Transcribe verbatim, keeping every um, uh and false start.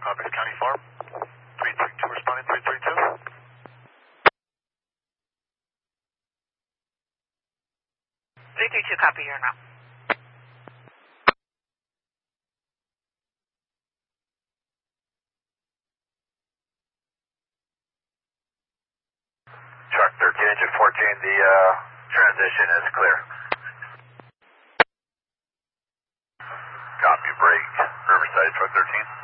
Copy County Farm. three three two responding, three three two. three three two, copy your now. Truck thirteen, engine fourteen, the uh, transition is clear. Copy, break, Riverside, truck thirteen.